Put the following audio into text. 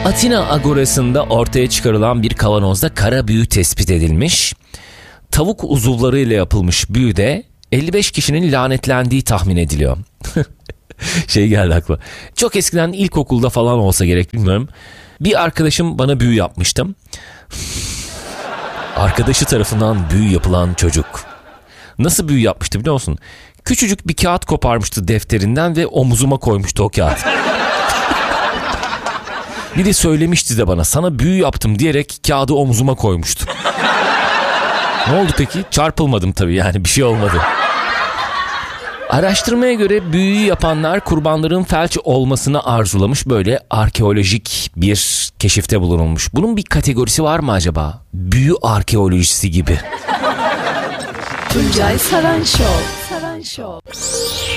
Atina Agorası'nda ortaya çıkarılan bir kavanozda kara büyü tespit edilmiş. Tavuk uzuvlarıyla yapılmış büyüde 55 kişinin lanetlendiği tahmin ediliyor. Geldi aklıma. Çok eskiden ilkokulda falan olsa gerek, bilmiyorum. Bir arkadaşım bana büyü yapmıştı. Arkadaşı tarafından büyü yapılan çocuk. Nasıl büyü yapmıştı biliyor musun? Küçücük bir kağıt koparmıştı defterinden ve omuzuma koymuştu o kağıt. Bir de söylemişti de bana, sana büyü yaptım diyerek kağıdı omuzuma koymuştu. Ne oldu peki? Çarpılmadım tabii, yani bir şey olmadı. Araştırmaya göre büyüyü yapanlar kurbanların felç olmasını arzulamış, böyle arkeolojik bir keşifte bulunulmuş. Bunun bir kategorisi var mı acaba? Büyü arkeolojisi gibi. Tuncay Saran Show.